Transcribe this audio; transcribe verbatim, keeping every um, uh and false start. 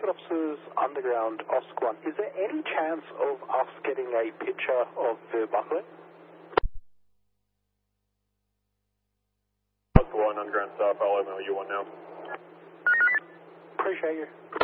Transport Officers Underground, Oscar one. Is there any chance of us getting a picture of the Buckley? Oscar one Underground South, I'll email you one now. Appreciate you.